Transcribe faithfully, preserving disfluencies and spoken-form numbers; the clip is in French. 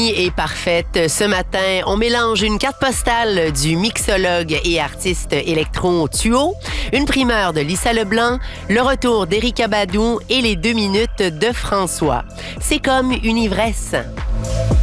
Est parfaite. Ce matin, on mélange une carte postale du mixologue et artiste électro Tuo, une primeur de Lisa Leblanc, le retour d'Erykah Badu et les deux minutes de François. C'est comme une ivresse.